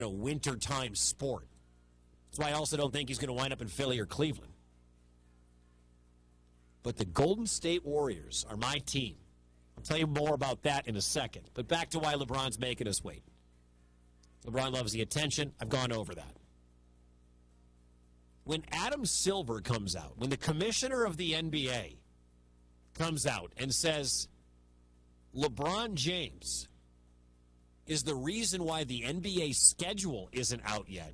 a wintertime sport. That's why I also don't think he's going to wind up in Philly or Cleveland. But the Golden State Warriors are my team. I'll tell you more about that in a second. But back to why LeBron's making us wait. LeBron loves the attention. I've gone over that. When Adam Silver comes out, when the commissioner of the NBA comes out and says LeBron James is the reason why the NBA schedule isn't out yet.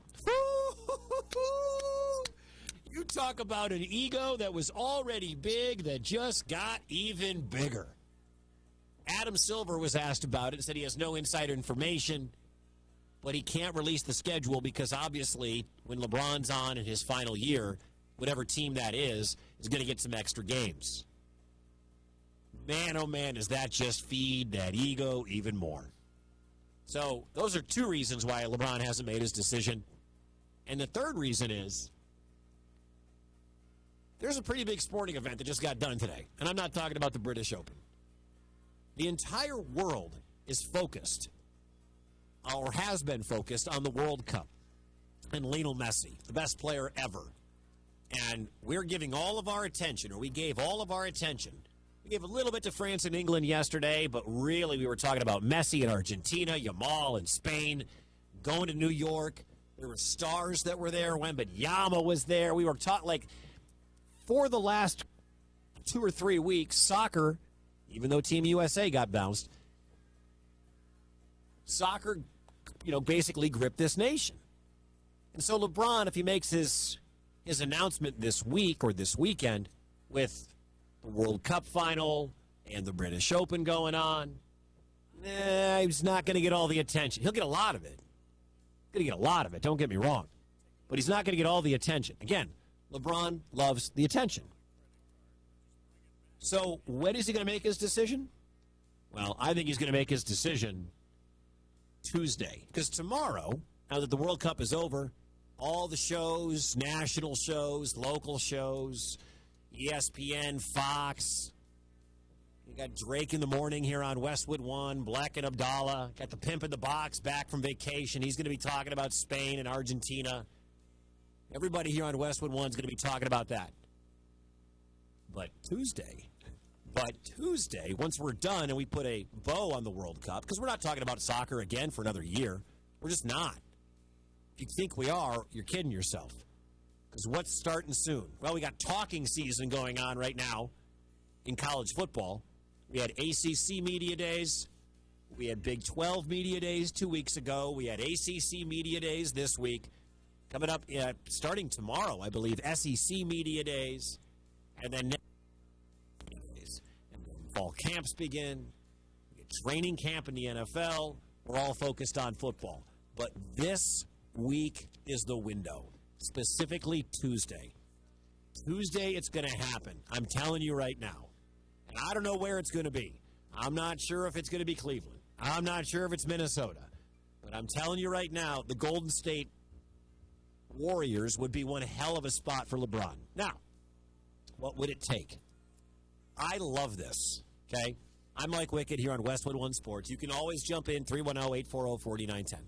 You talk about an ego that was already big that just got even bigger. Adam Silver was asked about it and said he has no insider information, but he can't release the schedule because obviously when LeBron's on in his final year, whatever team that is going to get some extra games. Man, oh man, does that just feed that ego even more. So those are two reasons why LeBron hasn't made his decision. And the third reason is there's a pretty big sporting event that just got done today. And I'm not talking about the British Open. The entire world is focused, or has been focused, on the World Cup and Lionel Messi, the best player ever. And we're giving all of our attention, or we gave all of our attention. We gave a little bit to France and England yesterday, but really we were talking about Messi in Argentina, Yamal in Spain, going to New York. There were stars that were there. Wembanyama was there. We were talking, like, for the last 2 or 3 weeks, soccer, even though Team USA got bounced, soccer, basically gripped this nation. And so LeBron, if he makes his announcement this week or this weekend with the World Cup final and the British Open going on, he's not going to get all the attention. He'll get a lot of it. Going to get a lot of it, don't get me wrong. But he's not going to get all the attention. Again, LeBron loves the attention. So when is he going to make his decision? Well, I think he's going to make his decision Tuesday. Because tomorrow, now that the World Cup is over, all the shows, national shows, local shows, ESPN, Fox, you got Drake in the morning here on Westwood One, Black and Abdallah, got the pimp in the box back from vacation. He's going to be talking about Spain and Argentina. Everybody here on Westwood One is going to be talking about that. But Tuesday, once we're done and we put a bow on the World Cup, because we're not talking about soccer again for another year. We're just not. If you think we are, you're kidding yourself. Because what's starting soon? Well, we got talking season going on right now in college football. We had ACC Media Days. We had Big 12 Media Days 2 weeks ago. We had ACC Media Days this week. Coming up, starting tomorrow, I believe, SEC Media Days. And then fall camps begin. We get training camp in the NFL. We're all focused on football. But this week is the window, specifically Tuesday. Tuesday, it's going to happen. I'm telling you right now. And I don't know where it's going to be. I'm not sure if it's going to be Cleveland. I'm not sure if it's Minnesota. But I'm telling you right now, the Golden State Warriors would be one hell of a spot for LeBron. Now, what would it take? I love this, okay? I'm Mike Wickett here on Westwood One Sports. You can always jump in, 310-840-4910.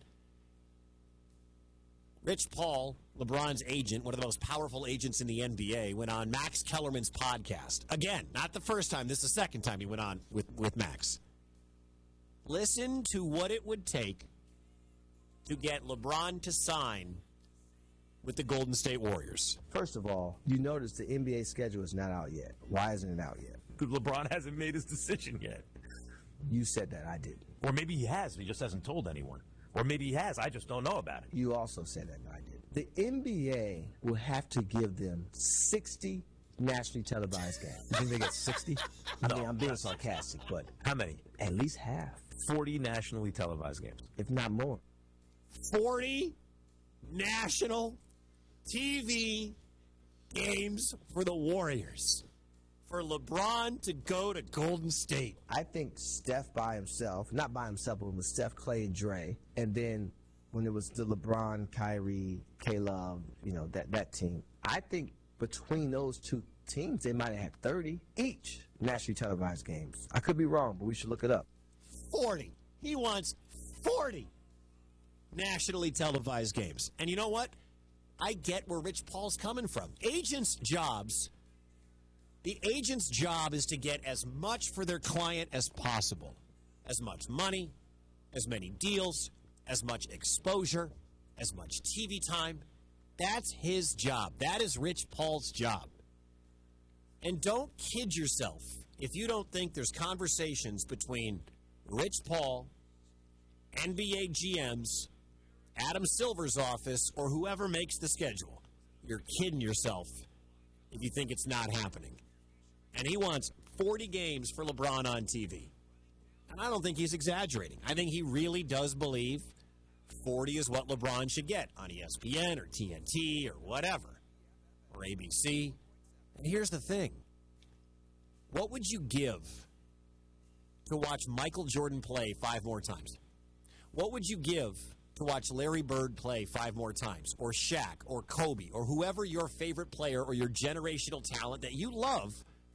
Rich Paul, LeBron's agent, one of the most powerful agents in the NBA, went on Max Kellerman's podcast. Again, not the first time. This is the second time he went on with Max. Listen to what it would take to get LeBron to sign with the Golden State Warriors. First of all, you notice the NBA schedule is not out yet. Why isn't it out yet? Because LeBron hasn't made his decision yet. You said that, I didn't. Or maybe he has, he just hasn't told anyone. Or maybe he has, I just don't know about it. You also said that, I did. The NBA will have to give them 60 nationally televised games. You think they get 60? I mean, I'm being sarcastic, but... How many? At least half. 40 nationally televised games. If not more. 40 national TV games for the Warriors. For LeBron to go to Golden State. I think Steph by himself, not by himself, but with Steph, Clay, and Dre, and then when it was the LeBron, Kyrie, K-Love, that team, I think between those two teams, they might have had 30 each nationally televised games. I could be wrong, but we should look it up. 40. He wants 40. nationally televised games. And you know what? I get where Rich Paul's coming from. The agent's job is to get as much for their client as possible. As much money, as many deals, as much exposure, as much TV time. That's his job. That is Rich Paul's job. And don't kid yourself if you don't think there's conversations between Rich Paul, NBA GMs, Adam Silver's office, or whoever makes the schedule. You're kidding yourself if you think it's not happening. And he wants 40 games for LeBron on TV. And I don't think he's exaggerating. I think he really does believe 40 is what LeBron should get on ESPN or TNT or whatever, or ABC. And here's the thing. What would you give to watch Michael Jordan play 5 more times? What would you give to watch Larry Bird play 5 more times, or Shaq, or Kobe, or whoever your favorite player or your generational talent that you love?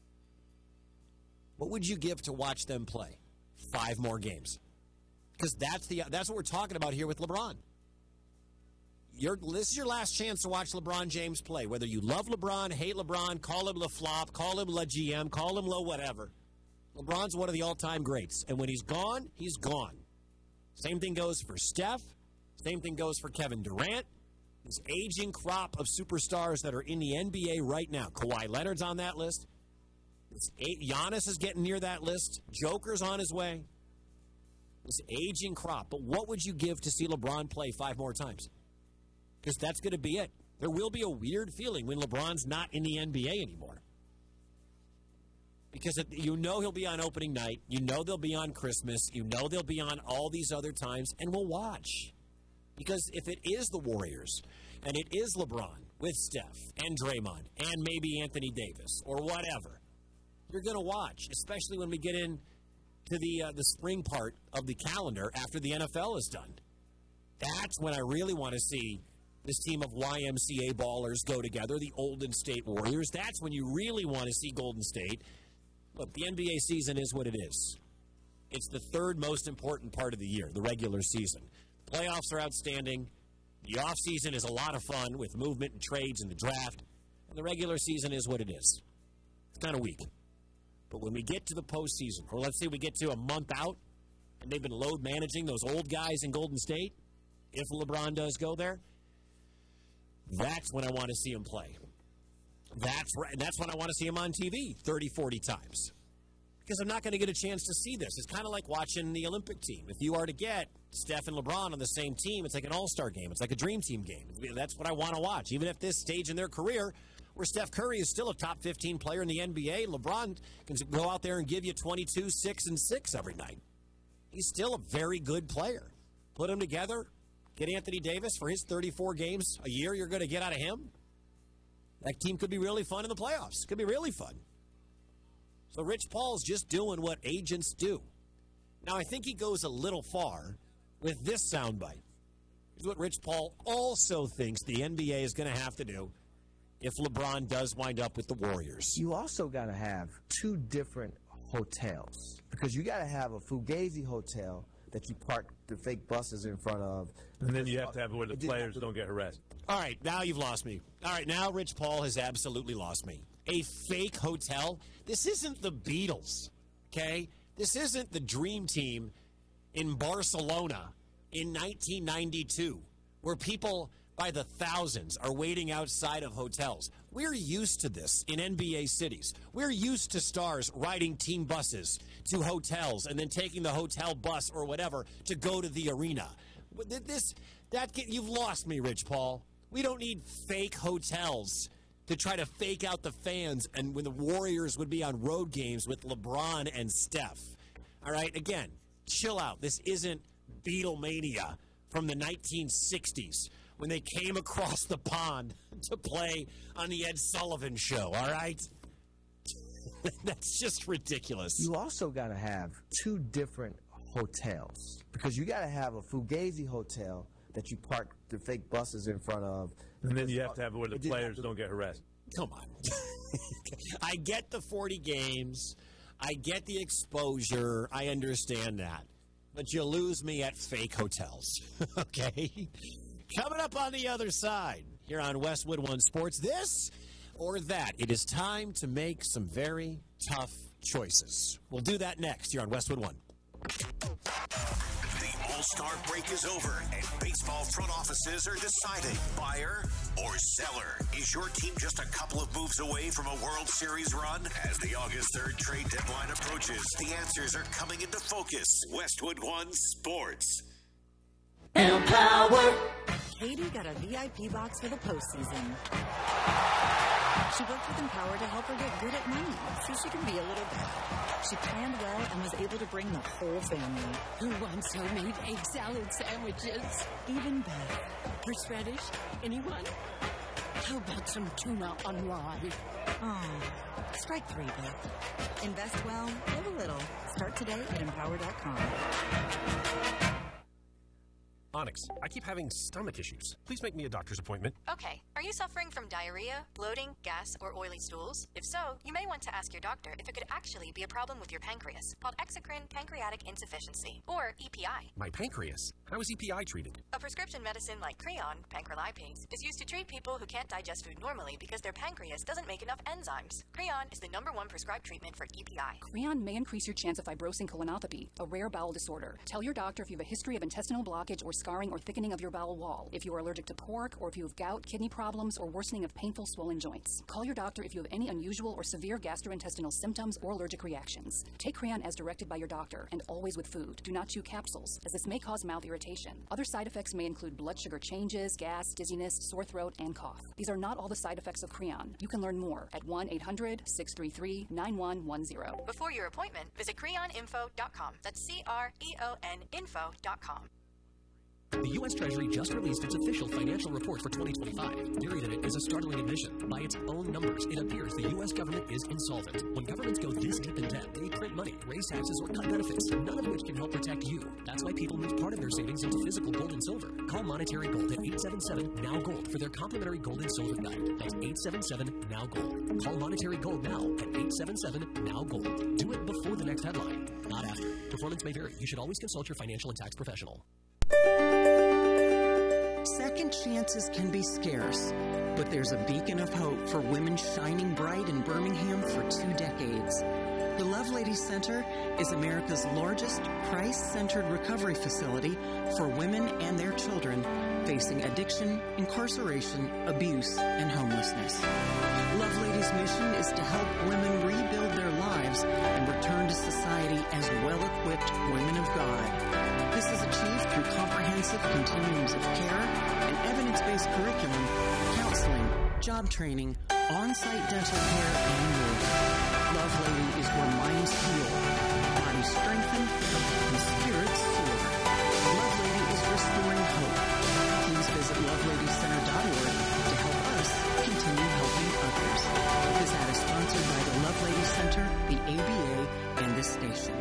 What would you give to watch them play 5 more games? Because that's what we're talking about here with LeBron. This is your last chance to watch LeBron James play. Whether you love LeBron, hate LeBron, call him LaFlop, call him La GM, call him La whatever. LeBron's one of the all-time greats. And when he's gone, he's gone. Same thing goes for Steph. Same thing goes for Kevin Durant. This aging crop of superstars that are in the NBA right now. Kawhi Leonard's on that list. Giannis is getting near that list. Joker's on his way. This aging crop. But what would you give to see LeBron play 5 more times? Because that's going to be it. There will be a weird feeling when LeBron's not in the NBA anymore. Because you know he'll be on opening night. You know they'll be on Christmas. You know they'll be on all these other times. And we'll watch. Because if it is the Warriors, and it is LeBron with Steph and Draymond and maybe Anthony Davis or whatever, you're going to watch, especially when we get into the spring part of the calendar after the NFL is done. That's when I really want to see this team of YMCA ballers go together, the Golden State Warriors. That's when you really want to see Golden State. Look, the NBA season is what it is. It's the 3rd most important part of the year, the regular season. Playoffs are outstanding. The offseason is a lot of fun with movement and trades and the draft. And the regular season is what it is. It's kind of weak. But when we get to the postseason, or let's say we get to a month out, and they've been load managing those old guys in Golden State, if LeBron does go there, that's when I want to see him play. That's when I want to see him on TV 30, 40 times. Because I'm not going to get a chance to see this. It's kind of like watching the Olympic team. If you are to get Steph and LeBron on the same team, it's like an all-star game. It's like a dream team game. That's what I want to watch. Even at this stage in their career, where Steph Curry is still a top 15 player in the NBA, LeBron can go out there and give you 22, 6, and 6 every night. He's still a very good player. Put them together, get Anthony Davis for his 34 games a year you're going to get out of him. That team could be really fun in the playoffs. Could be really fun. So Rich Paul's just doing what agents do. Now, I think he goes a little far with this soundbite. Here's what Rich Paul also thinks the NBA is going to have to do if LeBron does wind up with the Warriors. You also got to have 2 different hotels. Because you got to have a Fugazi hotel that you park the fake buses in front of. And then you have to have it where the players don't get harassed. All right, now you've lost me. All right, now Rich Paul has absolutely lost me. A fake hotel? This isn't the Beatles, okay? This isn't the Dream Team in Barcelona in 1992, where people by the thousands are waiting outside of hotels. We're used to this in NBA cities. We're used to stars riding team buses to hotels and then taking the hotel bus or whatever to go to the arena. You've lost me, Rich Paul. We don't need fake hotels to try to fake out the fans and when the Warriors would be on road games with LeBron and Steph. All right, again, chill out. This isn't Beatlemania from the 1960s when they came across the pond to play on the Ed Sullivan Show, all right? That's just ridiculous. You also got to have 2 different hotels because you got to have a Fugazi hotel that you park the fake buses in front of. And then you have to have it where the players don't get harassed. Come on. I get the 40 games. I get the exposure. I understand that. but you'll lose me at fake hotels. Okay? Coming up on the other side, here on Westwood One Sports, this or that. It is time to make some very tough choices. We'll do that next here on Westwood One. The All-Star break is over, and baseball front offices are deciding buyer or seller. Is your team just a couple of moves away from a World Series run? As the August 3rd trade deadline approaches, the answers are coming into focus. Westwood One Sports. Empower. Katie got a VIP box for the postseason. She worked with Empower to help her get good at money so she can be a little better. She planned well and was able to bring the whole family. Who wants homemade egg salad sandwiches? Even Beth. Horseradish? Anyone? How about some tuna on rye? Oh, strike three, Beth. Invest well, live a little. Start today at Empower.com. Onyx, I keep having stomach issues. Please make me a doctor's appointment. Okay. Are you suffering from diarrhea, bloating, gas, or oily stools? If so, you may want to ask your doctor if it could actually be a problem with your pancreas, called exocrine pancreatic insufficiency, or EPI. My pancreas? How is EPI treated? A prescription medicine like Creon, pancrelipase, is used to treat people who can't digest food normally because their pancreas doesn't make enough enzymes. Creon is the #1 prescribed treatment for EPI. Creon may increase your chance of fibrosing colonopathy, a rare bowel disorder. Tell your doctor if you have a history of intestinal blockage or scarring or thickening of your bowel wall, if you are allergic to pork, or if you have gout, kidney problems, or worsening of painful swollen joints. Call your doctor if you have any unusual or severe gastrointestinal symptoms or allergic reactions. Take Creon as directed by your doctor, and always with food. Do not chew capsules, as this may cause mouth irritation. Other side effects may include blood sugar changes, gas, dizziness, sore throat, and cough. These are not all the side effects of Creon. You can learn more at 1-800-633-9110. Before your appointment, visit creoninfo.com. That's CREON info.com. The U.S. Treasury just released its official financial report for 2025. Theory that it is a startling admission. By its own numbers, it appears the U.S. government is insolvent. When governments go this deep in debt, they print money, raise taxes, or cut benefits, none of which can help protect you. That's why people move part of their savings into physical gold and silver. Call Monetary Gold at 877-NOW-GOLD for their complimentary gold and silver guide. That's 877-NOW-GOLD. Call Monetary Gold now at 877-NOW-GOLD. Do it before the next headline, not after. Performance may vary. You should always consult your financial and tax professional. Second chances can be scarce, but there's a beacon of hope for women shining bright in Birmingham for 2 decades. The Lovelady Center is America's largest price-centered recovery facility for women and their children facing addiction, incarceration, abuse, and homelessness. Lovelady's mission is to help women rebuild their lives and return to society as well-equipped women of God. This is achieved through comprehensive continuums of care and evidence-based curriculum, counseling, job training, on-site dental care, and more. Lovelady is where minds heal, bodies strengthen, and spirits soar. Lovelady is restoring hope. Please visit loveladycenter.org to help us continue helping others. This ad is sponsored by the Lovelady Center, the ABA, and this station.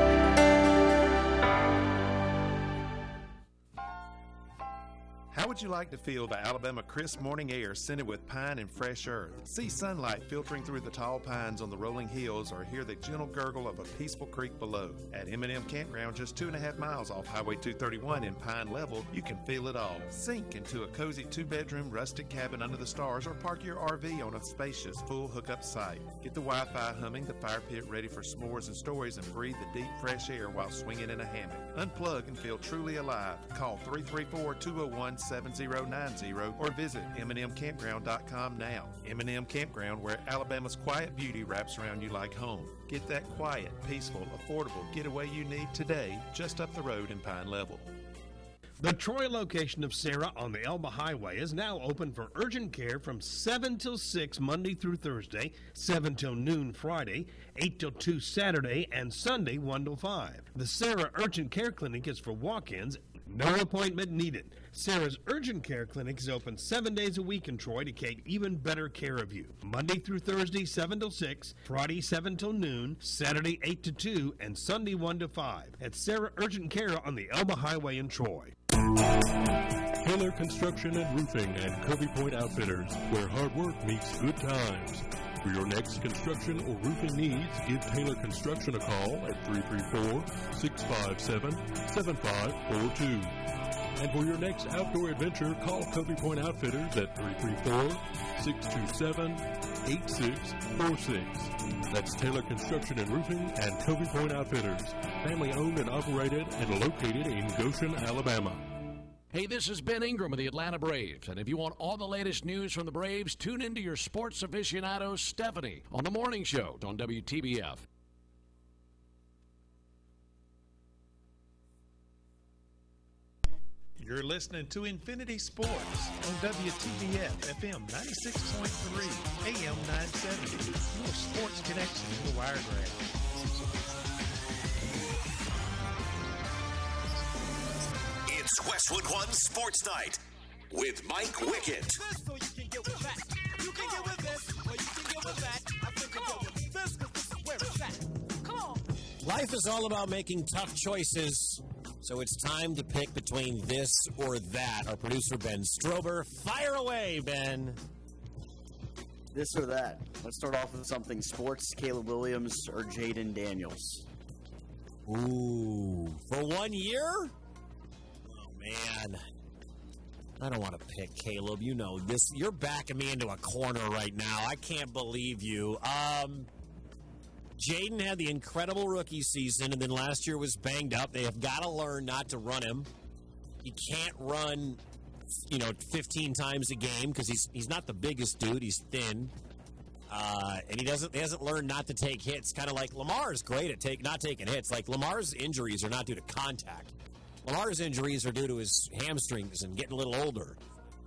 How would you like to feel the Alabama crisp morning air scented with pine and fresh earth? See sunlight filtering through the tall pines on the rolling hills, or hear the gentle gurgle of a peaceful creek below. At M&M Campground, just 2.5 miles off Highway 231 in Pine Level, you can feel it all. Sink into a cozy 2-bedroom rustic cabin under the stars, or park your RV on a spacious full hookup site. Get the Wi-Fi humming, the fire pit ready for s'mores and stories, and breathe the deep fresh air while swinging in a hammock. Unplug and feel truly alive. Call 334-201-7090 or visit MNMCampground.com now. M&M Campground, where Alabama's quiet beauty wraps around you like home. Get that quiet, peaceful, affordable getaway you need today, just up the road in Pine Level. The Troy location of Sarah on the Elba Highway is now open for urgent care from 7 till 6 Monday through Thursday, 7 till noon Friday, 8 till 2 Saturday, and Sunday 1 till 5. The Sarah Urgent Care Clinic is for walk-ins, no appointment needed. Sarah's Urgent Care Clinic is open 7 days a week in Troy to take even better care of you. Monday through Thursday, 7 till 6, Friday, 7 till noon, Saturday, 8 to 2, and Sunday, 1 to 5. At Sarah Urgent Care on the Elba Highway in Troy. Taylor Construction and Roofing and Kirby Point Outfitters, where hard work meets good times. For your next construction or roofing needs, give Taylor Construction a call at 334-657-7542. And for your next outdoor adventure, call Covey Point Outfitters at 334-627-8646. That's Taylor Construction and Roofing and Covey Point Outfitters. Family owned and operated and located in Goshen, Alabama. Hey, this is Ben Ingram of the Atlanta Braves, and if you want all the latest news from the Braves, tune into your sports aficionado, Stephanie, on The Morning Show on WTBF. You're listening to Infinity Sports on WTBF FM 96.3 AM 970. Your sports connection to the Wiregrass. It's Westwood One Sports Night with Mike Wickett. Life is all about making tough choices, so it's time to pick between this or that. Our producer, Ben Strober. Fire away, Ben. This or that. Let's start off with something sports. Caleb Williams or Jaden Daniels? Ooh. For 1 year? Oh, man. I don't want to pick Caleb. You know this. You're backing me into a corner right now. I can't believe you. Jaden had the incredible rookie season, and then last year was banged up. They have got to learn not to run him. He can't run, 15 times a game because he's not the biggest dude. He's thin, and he hasn't learned not to take hits. Kind of like Lamar's great at not taking hits. Like Lamar's injuries are not due to contact. Lamar's injuries are due to his hamstrings and getting a little older.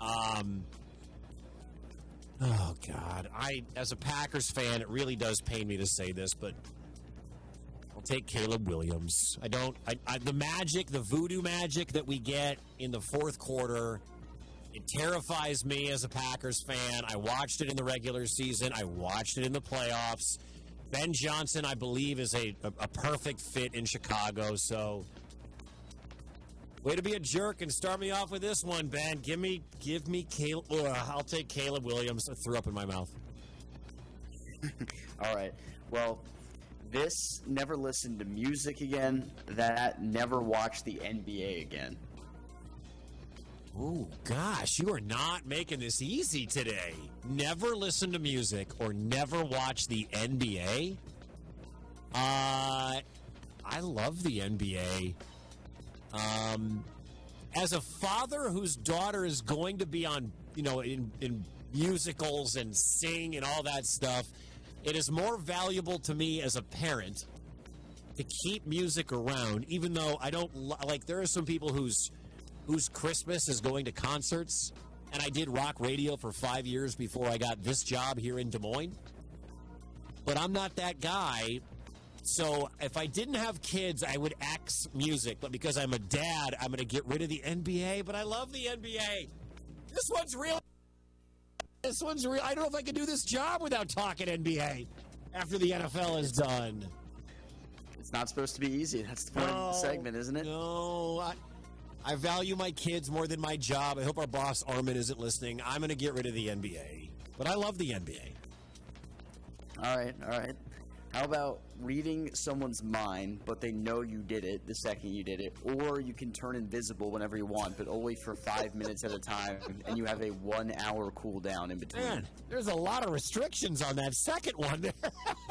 Oh, God. As a Packers fan, it really does pain me to say this, but I'll take Caleb Williams. The magic, the voodoo magic that we get in the fourth quarter, it terrifies me as a Packers fan. I watched it in the regular season. I watched it in the playoffs. Ben Johnson, I believe, is a perfect fit in Chicago, so way to be a jerk and start me off with this one, Ben. Give me Caleb. I'll take Caleb Williams. I threw up in my mouth. All right. Well, this never listened to music again. That never watched the NBA again. Ooh, gosh, you are not making this easy today. Never listen to music or never watch the NBA? I love the NBA. As a father whose daughter is going to be on, in musicals and sing and all that stuff, it is more valuable to me as a parent to keep music around, even though I don't like. There are some people whose Christmas is going to concerts, and I did rock radio for 5 years before I got this job here in Des Moines. But I'm not that guy. So if I didn't have kids, I would axe music. But because I'm a dad, I'm going to get rid of the NBA. But I love the NBA. This one's real. I don't know if I can do this job without talking NBA after the NFL is done. It's not supposed to be easy. That's the point of the segment, isn't it? No. I value my kids more than my job. I hope our boss, Armin, isn't listening. I'm going to get rid of the NBA. But I love the NBA. All right. How about reading someone's mind, but they know you did it the second you did it, or you can turn invisible whenever you want, but only for 5 minutes at a time, and you have a 1 hour cooldown in between? Man, there's a lot of restrictions on that second one there.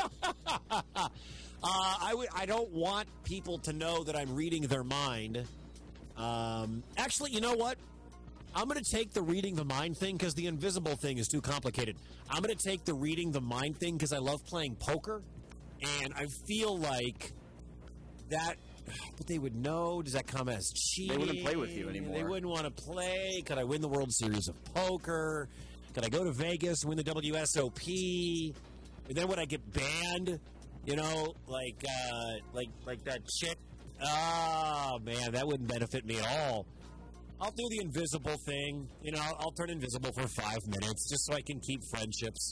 I don't want people to know that I'm reading their mind. Actually, you know what? I'm going to take the reading the mind thing because the invisible thing is too complicated. I'm going to take the reading the mind thing because I love playing poker. And I feel like that, but they would know. Does that come as cheating? They wouldn't play with you anymore. They wouldn't want to play. Could I win the World Series of Poker? Could I go to Vegas, win the WSOP? And then would I get banned? Like that chick. Oh, man, that wouldn't benefit me at all. I'll do the invisible thing. I'll turn invisible for 5 minutes just so I can keep friendships.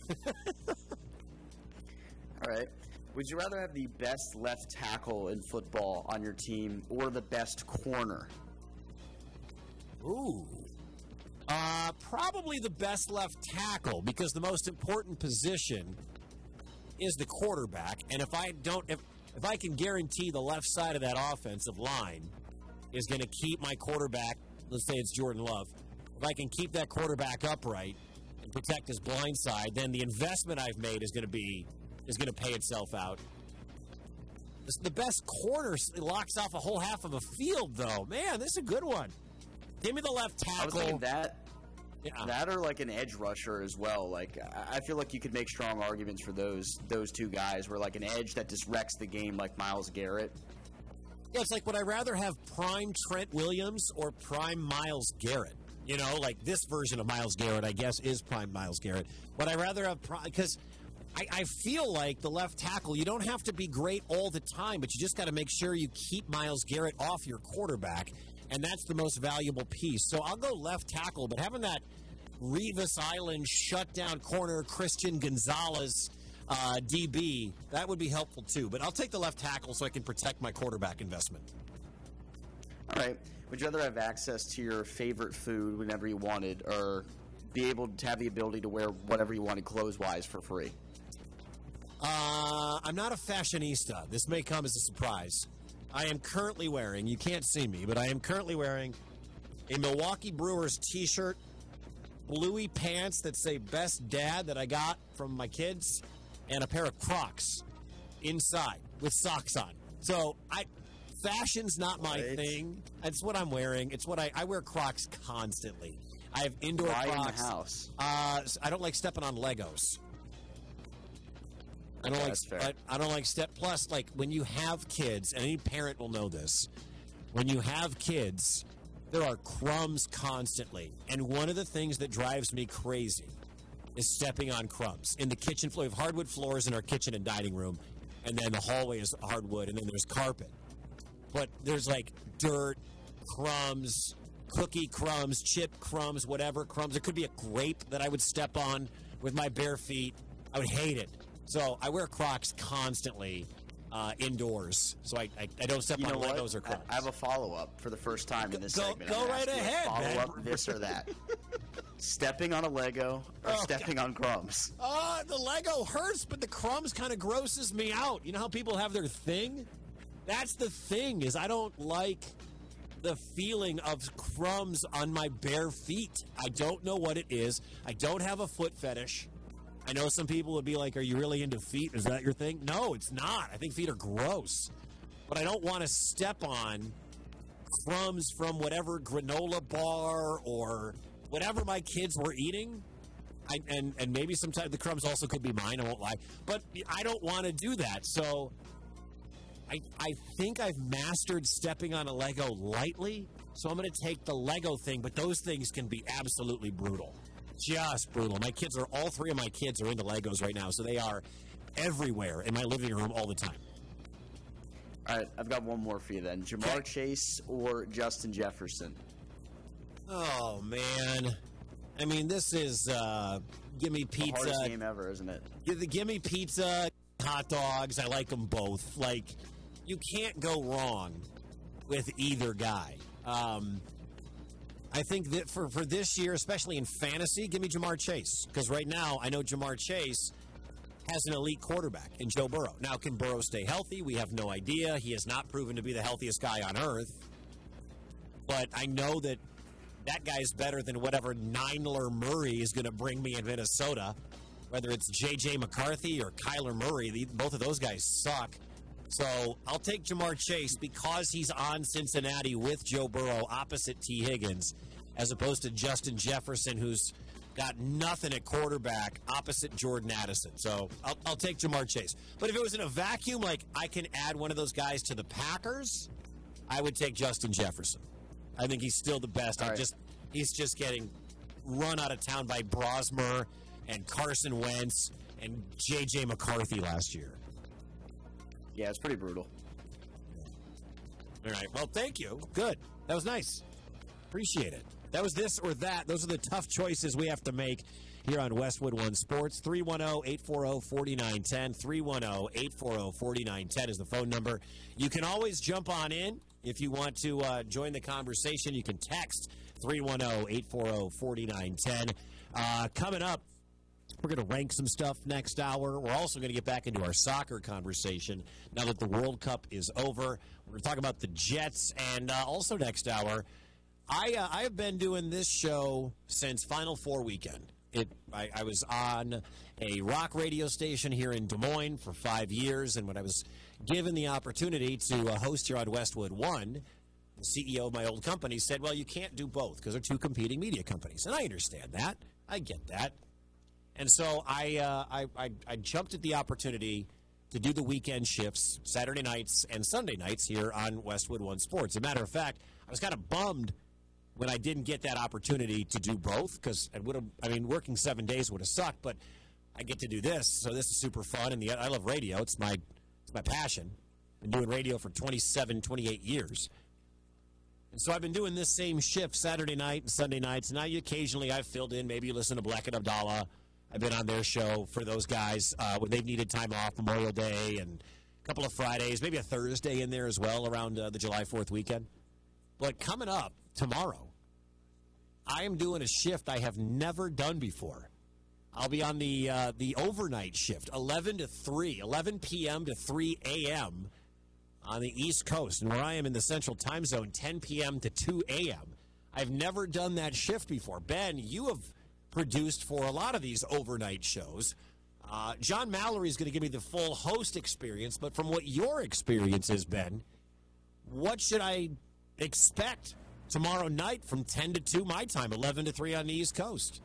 All right. Would you rather have the best left tackle in football on your team or the best corner? Ooh. Probably the best left tackle, because the most important position is the quarterback. And if I can guarantee the left side of that offensive line is going to keep my quarterback, let's say it's Jordan Love, if I can keep that quarterback upright and protect his blind side, then the investment I've made is going to pay itself out. The best corner locks off a whole half of a field, though. Man, this is a good one. Give me the left tackle. I was thinking that or like an edge rusher as well. Like, I feel like you could make strong arguments for those two guys, where like an edge that just wrecks the game, like Myles Garrett. Yeah, it's like, would I rather have prime Trent Williams or prime Myles Garrett? You know, like this version of Myles Garrett, I guess, is prime Myles Garrett. Would I rather have because I feel like the left tackle, you don't have to be great all the time, but you just got to make sure you keep Myles Garrett off your quarterback, and that's the most valuable piece. So I'll go left tackle, but having that Revis Island shutdown corner, Christian Gonzalez DB, that would be helpful too. But I'll take the left tackle so I can protect my quarterback investment. All right. Would you rather have access to your favorite food whenever you wanted, or be able to have the ability to wear whatever you wanted clothes-wise for free? I'm not a fashionista. This may come as a surprise. I am currently wearing, you can't see me, but I am currently wearing a Milwaukee Brewers t-shirt, bluey pants that say Best Dad that I got from my kids, and a pair of Crocs inside with socks on. So fashion's not my thing. It's what I'm wearing. It's what I wear Crocs constantly. I have indoor Crocs. In the house? I don't like stepping on Legos. I don't like step. Plus, like when you have kids, and any parent will know this, when you have kids, there are crumbs constantly. And one of the things that drives me crazy is stepping on crumbs. In the kitchen floor, we have hardwood floors in our kitchen and dining room, and then the hallway is hardwood, and then there's carpet. But there's like dirt, crumbs, cookie crumbs, chip crumbs, whatever crumbs. There could be a grape that I would step on with my bare feet. I would hate it. So I wear Crocs constantly indoors, so I don't step on Legos or crumbs. I have a follow-up for the first time in this segment. Go right ahead, man. Follow-up this or that. Stepping on a Lego or stepping on crumbs? The Lego hurts, but the crumbs kind of grosses me out. You know how people have their thing? That's the thing, is I don't like the feeling of crumbs on my bare feet. I don't know what it is. I don't have a foot fetish. I know some people would be like, are you really into feet? Is that your thing? No, it's not. I think feet are gross. But I don't want to step on crumbs from whatever granola bar or whatever my kids were eating. And maybe sometimes the crumbs also could be mine, I won't lie. But I don't want to do that. So I think I've mastered stepping on a Lego lightly. So I'm going to take the Lego thing. But those things can be absolutely brutal. Just brutal. All three of my kids are into Legos right now, so they are everywhere in my living room all the time. All right, I've got one more for you then. Jamar Chase or Justin Jefferson? Oh, man. I mean, this is gimme pizza. The hardest game ever, isn't it? Gimme pizza, hot dogs. I like them both. Like, you can't go wrong with either guy. I think that for this year, especially in fantasy, give me Jamar Chase. Because right now, I know Jamar Chase has an elite quarterback in Joe Burrow. Now, can Burrow stay healthy? We have no idea. He has not proven to be the healthiest guy on earth. But I know that guy's better than whatever Nyler Murray is going to bring me in Minnesota. Whether it's J.J. McCarthy or Kyler Murray, both of those guys suck. So I'll take Jamar Chase because he's on Cincinnati with Joe Burrow opposite T. Higgins, as opposed to Justin Jefferson, who's got nothing at quarterback opposite Jordan Addison. So I'll take Jamar Chase. But if it was in a vacuum, like I can add one of those guys to the Packers, I would take Justin Jefferson. I think he's still the best. He's just getting run out of town by Brosmer and Carson Wentz and J.J. McCarthy last year. Yeah, it's pretty brutal. All right. Well, thank you. Good. That was nice. Appreciate it. That was this or that. Those are the tough choices we have to make here on Westwood One Sports. 310-840-4910. 310-840-4910 is the phone number. You can always jump on in If you want to join the conversation, you can text 310-840-4910. Coming up, we're going to rank some stuff next hour. We're also going to get back into our soccer conversation now that the World Cup is over. We're going to talk about the Jets, and also next hour, I have been doing this show since Final Four weekend. I was on a rock radio station here in Des Moines for 5 years, and when I was given the opportunity to host here on Westwood One, the CEO of my old company said, well, you can't do both because they're two competing media companies. And I understand that. I get that. And so I jumped at the opportunity to do the weekend shifts, Saturday nights and Sunday nights here on Westwood One Sports. As a matter of fact, I was kind of bummed when I didn't get that opportunity to do both because working 7 days would have sucked, but I get to do this, so this is super fun. And I love radio. It's my passion. I've been doing radio for 27, 28 years. And so I've been doing this same shift Saturday night and Sunday nights. Now occasionally I've filled in. Maybe you listen to Black and Abdallah. I've been on their show for those guys when they've needed time off, Memorial Day, and a couple of Fridays, maybe a Thursday in there as well around the July 4th weekend. But coming up tomorrow, I am doing a shift I have never done before. I'll be on the overnight shift, 11 p.m. to 3 a.m. on the East Coast. And where I am in the Central Time Zone, 10 p.m. to 2 a.m. I've never done that shift before. Ben, you have produced for a lot of these overnight shows. John Mallory is going to give me the full host experience, but from what your experience is, Ben, what should I expect tomorrow night from 10 to 2 my time, 11 to 3 on the East Coast?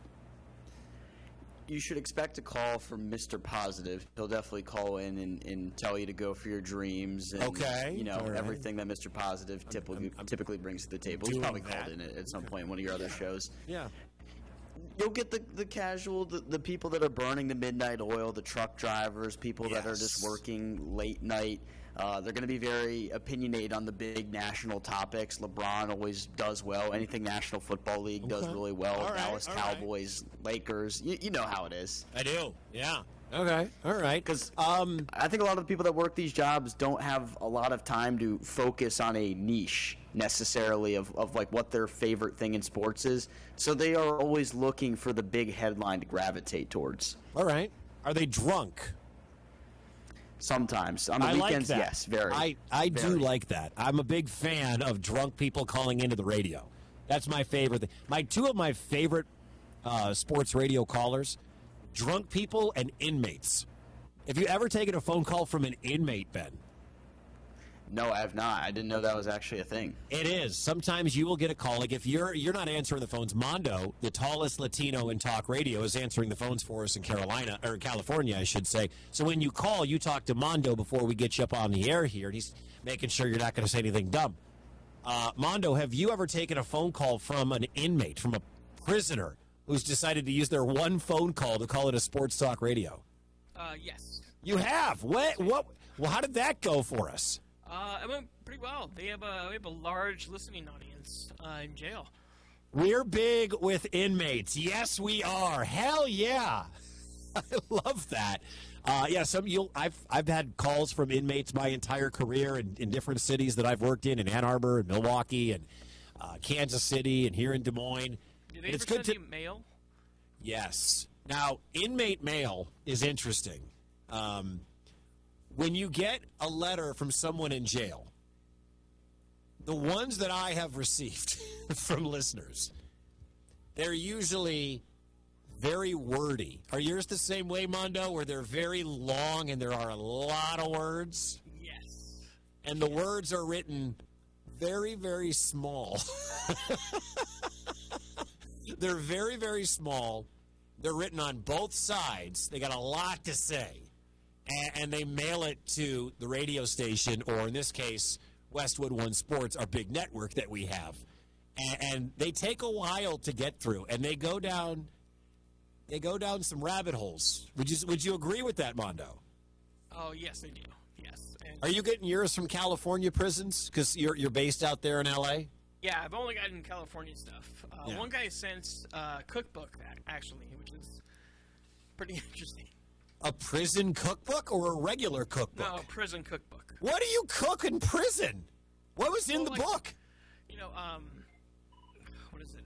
You should expect a call from Mr. Positive. He'll definitely call in and tell you to go for your dreams. And, everything that Mr. Positive typically brings to the table. He's probably called in at some point in one of your other shows. Yeah. You'll get the casual, the people that are burning the midnight oil, the truck drivers, people that are just working late night. They're going to be very opinionated on the big national topics. LeBron always does well. Anything National Football League does really well. Dallas Cowboys, Lakers. You know how it is. I do, yeah. Okay, all right. Because I think a lot of the people that work these jobs don't have a lot of time to focus on a niche necessarily of like what their favorite thing in sports is. So they are always looking for the big headline to gravitate towards. All right. Are they drunk? Sometimes. On the weekends, yes, very. I do like that. I'm a big fan of drunk people calling into the radio. That's my favorite thing. Two of my favorite sports radio callers, drunk people and inmates. Have you ever taken a phone call from an inmate, Ben? No, I have not. I didn't know that was actually a thing. It is. Sometimes you will get a call. Like if you're not answering the phones, Mondo, the tallest Latino in talk radio, is answering the phones for us in California, I should say. So when you call, you talk to Mondo before we get you up on the air here, and he's making sure you're not going to say anything dumb. Mondo, have you ever taken a phone call from an inmate, from a prisoner who's decided to use their one phone call to call it a sports talk radio? Yes. You have? What? Well, how did that go for us? It went pretty well. We have a large listening audience in jail. We're big with inmates. Yes, we are. Hell yeah. I love that. I've had calls from inmates my entire career in different cities that I've worked in Ann Arbor and Milwaukee and Kansas City and here in Des Moines. Do they ever send you mail? Yes. Now, inmate mail is interesting. When you get a letter from someone in jail, the ones that I have received from listeners, they're usually very wordy. Are yours the same way, Mondo, where they're very long and there are a lot of words? Yes. And the words are written very, very small. They're very, very small. They're written on both sides. They got a lot to say. And they mail it to the radio station, or in this case, Westwood One Sports, our big network that we have. And they take a while to get through, and they go down some rabbit holes. Would you agree with that, Mondo? Oh, yes, they do. Yes. And are you getting yours from California prisons? Because you're based out there in L.A.? Yeah, I've only gotten California stuff. One guy sent a cookbook, actually, which is pretty interesting. A prison cookbook or a regular cookbook? No, a prison cookbook. What do you cook in prison? What was in the book? You know, what is it?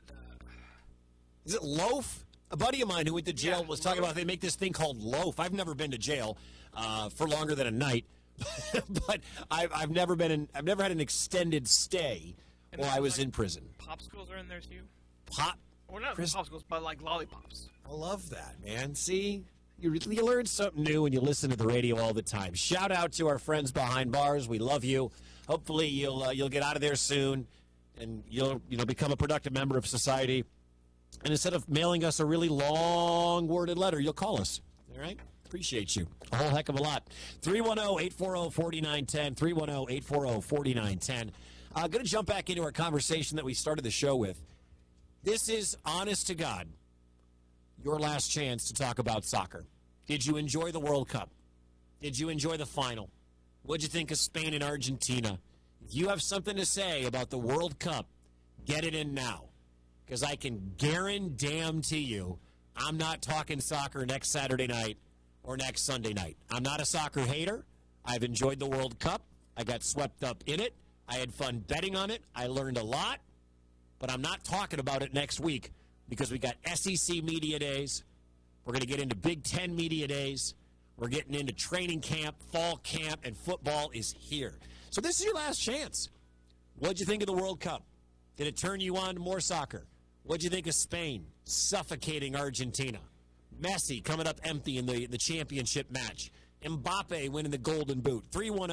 Is it loaf? A buddy of mine who went to jail was talking about they make this thing called loaf. I've never been to jail for longer than a night, but I've never had an extended stay while I was in prison. Popsicles are in there too. Or not Chris, popsicles, but like lollipops. I love that, man. See, you learn something new when you listen to the radio all the time. Shout out to our friends behind bars. We love you. Hopefully you'll get out of there soon, and you'll become a productive member of society. And instead of mailing us a really long worded letter, you'll call us. All right? Appreciate you a whole heck of a lot. 310-840-4910. 310-840-4910. I'm going to jump back into our conversation that we started the show with. This is, honest to God, your last chance to talk about soccer. Did you enjoy the World Cup? Did you enjoy the final? What'd you think of Spain and Argentina? If you have something to say about the World Cup, get it in now. Because I can guarantee you I'm not talking soccer next Saturday night or next Sunday night. I'm not a soccer hater. I've enjoyed the World Cup. I got swept up in it. I had fun betting on it. I learned a lot. But I'm not talking about it next week because we got SEC Media Days. We're going to get into Big Ten Media Days. We're getting into training camp, fall camp, and football is here. So this is your last chance. What'd you think of the World Cup? Did it turn you on to more soccer? What'd you think of Spain suffocating Argentina? Messi coming up empty in the championship match. Mbappe winning the Golden Boot.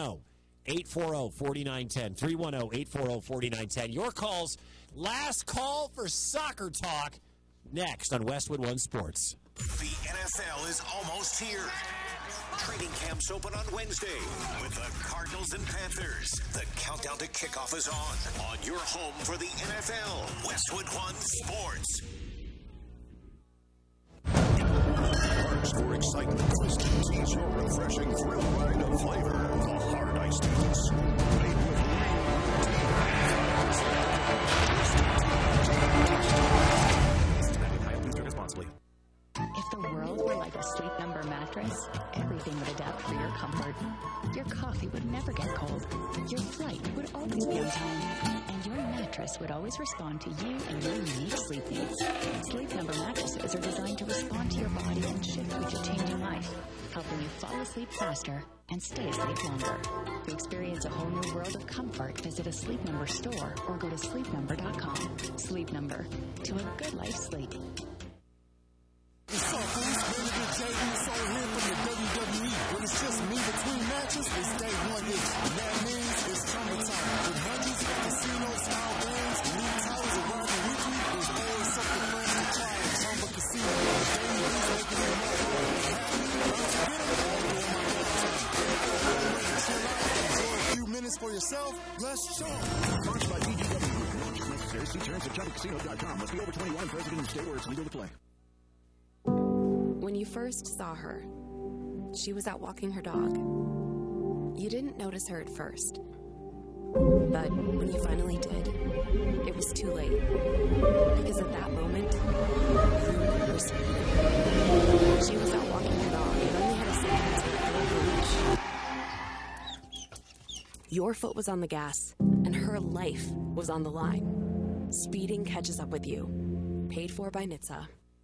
310-840-4910. 310-840-4910. Your calls. Last call for soccer talk next on Westwood One Sports. The NFL is almost here. Training camps open on Wednesday with the Cardinals and Panthers. The countdown to kickoff is on your home for the NFL, Westwood One Sports. Hearts for excitement. Twisted Tea's your refreshing thrill ride of flavor. The hard iced teas made with If the world were like a Sleep Number mattress, everything would adapt for your comfort. Your coffee would never get cold. Your flight would always be on time. And your mattress would always respond to you and your unique sleep needs. Sleep Number mattresses are designed to respond to your body and shift with your changing life, helping you fall asleep faster and stay asleep longer. To experience a whole new world of comfort, visit a Sleep Number store or go to sleepnumber.com. Sleep Number. To a good night's sleep. What's up, fans? Benedict Jaden is over here from the WWE. When it's just me between matches, it's day one hit. And that means it's Chumba time. With hundreds of casino-style games, new titles arriving weekly, there's always something fresh to try at Chumba Casino. Daily beats making it more fun. Bounce to get them, all during my downtime. Chill out, enjoy a few minutes for yourself. Let's jump. Sponsored by BGW. Launch is necessary. See terms at ChumbaCasino.com. Must be over 21. Present in the state where it's legal to play. When you first saw her, she was out walking her dog. You didn't notice her at first. But when you finally did, it was too late. Because at that moment, you were speeding. She was out walking her dog and only had a second to let go of the leash. Your foot was on the gas, and her life was on the line. Speeding catches up with you. Paid for by NHTSA.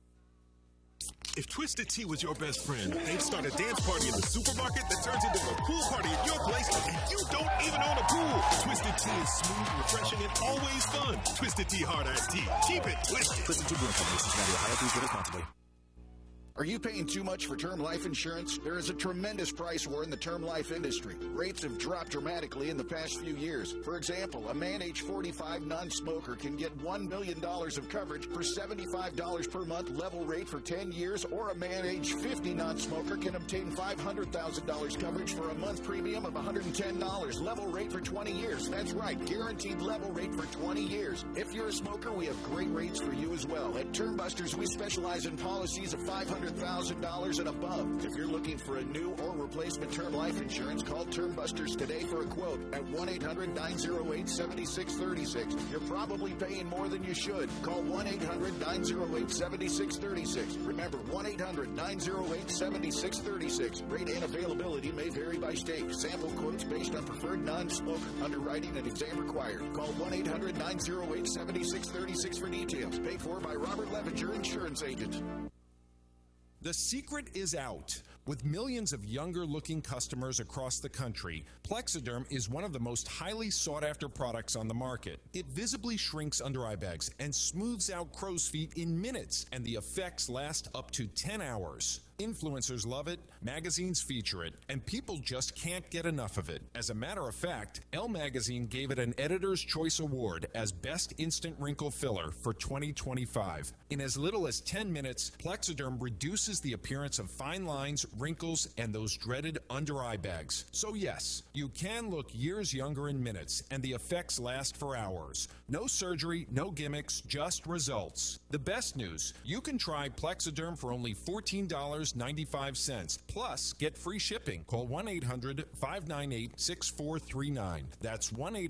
If Twisted Tea was your best friend, they'd start a dance party in the supermarket that turns into a pool party at your place, and you don't even own a pool. Twisted Tea is smooth, refreshing, and always fun. Twisted Tea Hard Iced Tea. Keep it twisted. Twisted Tea Brewing Company. Cincinnati, Ohio. Please drink responsibly. Are you paying too much for term life insurance? There is a tremendous price war in the term life industry. Rates have dropped dramatically in the past few years. For example, a man age 45 non-smoker can get $1 million of coverage for $75 per month level rate for 10 years, or a man age 50 non-smoker can obtain $500,000 coverage for a month premium of $110 level rate for 20 years. That's right, guaranteed level rate for 20 years. If you're a smoker, we have great rates for you as well. At Term Busters, we specialize in policies of $500 $100,000 and above. If you're looking for a new or replacement term life insurance, call Term Busters today for a quote at 1-800-908-7636. You're probably paying more than you should. Call 1-800-908-7636. Remember, 1-800-908-7636. Rate and availability may vary by state. Sample quotes based on preferred non-smoker. Underwriting and exam required. Call 1-800-908-7636 for details. Paid for by Robert Levinger, insurance agent. The secret is out. With millions of younger-looking customers across the country, Plexiderm is one of the most highly sought-after products on the market. It visibly shrinks under-eye bags and smooths out crow's feet in minutes, and the effects last up to 10 hours. Influencers love it, magazines feature it, and people just can't get enough of it. As a matter of fact, Elle Magazine gave it an Editor's Choice Award as Best Instant Wrinkle Filler for 2025. In as little as 10 minutes, Plexiderm reduces the appearance of fine lines, wrinkles, and those dreaded under-eye bags. So yes, you can look years younger in minutes, and the effects last for hours. No surgery, no gimmicks, just results. The best news, you can try Plexiderm for only $14.95, plus get free shipping. Call 1-800-598-6439. That's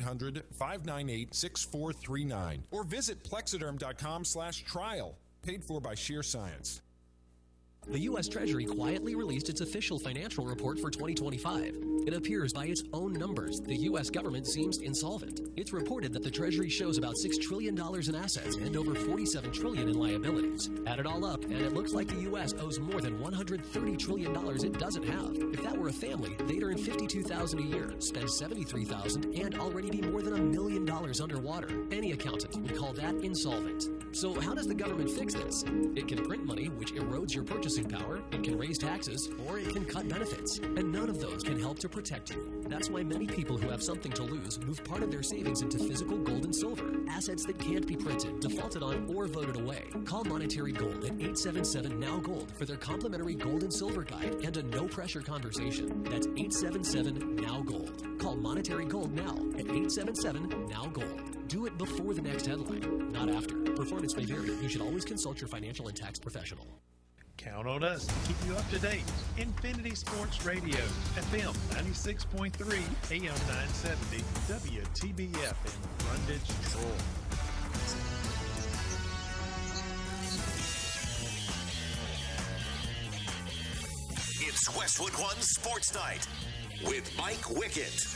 1-800-598-6439. Or visit Plexiderm.com/trial. Paid for by Sheer Science. The U.S. Treasury quietly released its official financial report for 2025. It appears by its own numbers, the U.S. government seems insolvent. It's reported that the Treasury shows about $6 trillion in assets and over $47 trillion in liabilities. Add it all up, and it looks like the U.S. owes more than $130 trillion it doesn't have. If that were a family, they'd earn $52,000 a year, spend $73,000, and already be more than $1 million underwater. Any accountant would call that insolvent. So how does the government fix this? It can print money, which erodes your purchasing power, it can raise taxes, or it can cut benefits. And none of those can help to protect you. That's why many people who have something to lose move part of their savings into physical gold and silver, assets that can't be printed, defaulted on, or voted away. Call Monetary Gold at 877-NOW-GOLD for their complimentary gold and silver guide and a no-pressure conversation. That's 877-NOW-GOLD. Call Monetary Gold now at 877-NOW-GOLD. Do it before the next headline, not after. Performance may vary. You should always consult your financial and tax professional. Count on us to keep you up to date. Infinity Sports Radio, FM 96.3, AM 970, WTBF in Brundage, Troy. It's Westwood One Sports Night with Mike Wickett.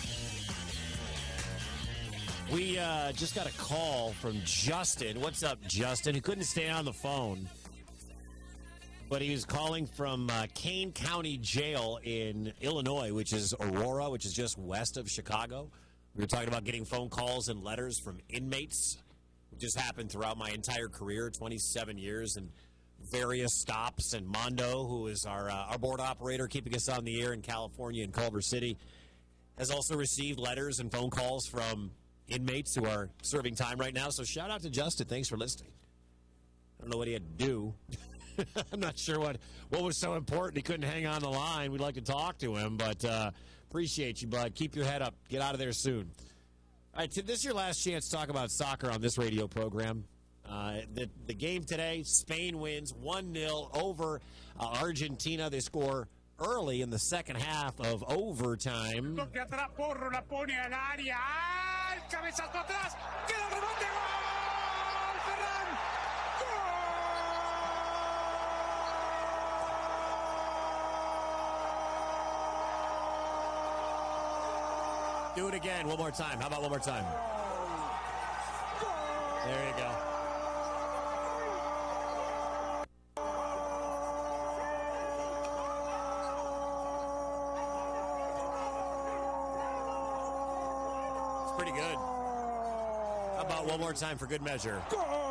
We just got a call from Justin. What's up, Justin? He couldn't stay on the phone, but he was calling from Kane County Jail in Illinois, which is Aurora, which is just west of Chicago. We were talking about getting phone calls and letters from inmates. It just happened throughout my entire career, 27 years, and various stops. And Mondo, who is our board operator keeping us on the air in California in Culver City, has also received letters and phone calls from inmates who are serving time right now. So shout out to Justin. Thanks for listening. I don't know what he had to do. I'm not sure what was so important he couldn't hang on the line. We'd like to talk to him, but appreciate you, bud. Keep your head up. Get out of there soon. All right, this is your last chance to talk about soccer on this radio program. The game today, Spain wins 1-0 over Argentina. They score early in the second half of overtime. Do it again, one more time. How about one more time? There you go. It's pretty good. How about one more time for good measure?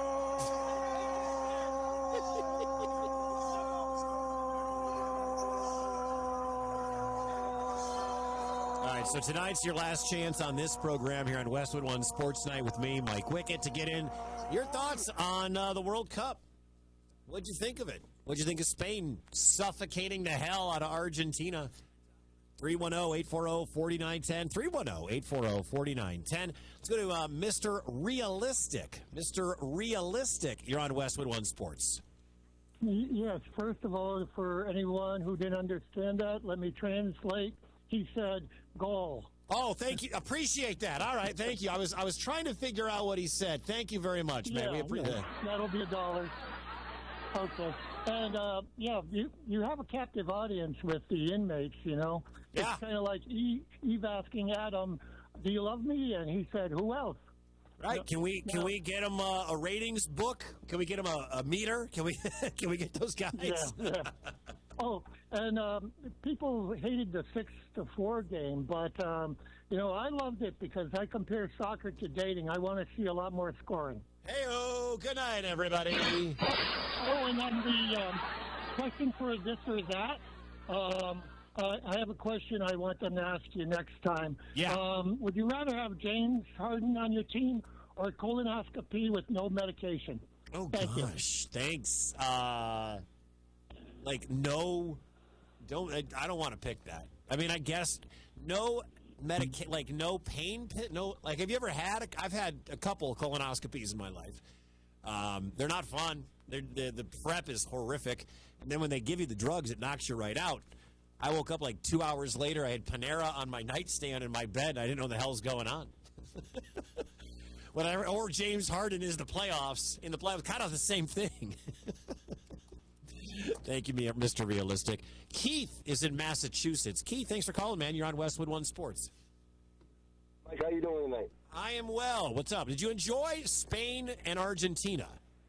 So tonight's your last chance on this program here on Westwood One Sports Night with me, Mike Wickett, to get in your thoughts on the World Cup. What'd you think of it? What'd you think of Spain suffocating the hell out of Argentina? 310-840-4910. 310-840-4910. Let's go to Mr. Realistic. Mr. Realistic, you're on Westwood One Sports. Yes, first of all, for anyone who didn't understand that, let me translate. He said, goal. Oh, thank you. Appreciate that. All right, thank you. I was trying to figure out what he said. Thank you very much, man. We appreciate it. That'll be $1. Okay. And, you have a captive audience with the inmates, you know. Yeah. It's kind of like Eve asking Adam, do you love me? And he said, who else? Right? Can we get him a ratings book? Can we get him a meter? Can we get those guys? Yeah. Oh, and people hated the 6-4 game, but I loved it because I compare soccer to dating. I want to see a lot more scoring. Hey-oh, good night, everybody. Oh, and then the question for this or that. I have a question I want them to ask you next time. Yeah. Would you rather have James Harden on your team or colonoscopy with no medication? Oh, Thank you. gosh. Thanks. I don't want to pick that. I mean, I guess no no pain, have you ever had, I've had a couple of colonoscopies in my life. They're not fun. The prep is horrific. And then when they give you the drugs, it knocks you right out. I woke up 2 hours later. I had Panera on my nightstand in my bed. And I didn't know what the hell's going on. Or James Harden is in the playoffs, kind of the same thing. Thank you, Mr. Realistic. Keith is in Massachusetts. Keith, thanks for calling, man. You're on Westwood One Sports. Mike, how you doing tonight? I am well. What's up? Did you enjoy Spain and Argentina?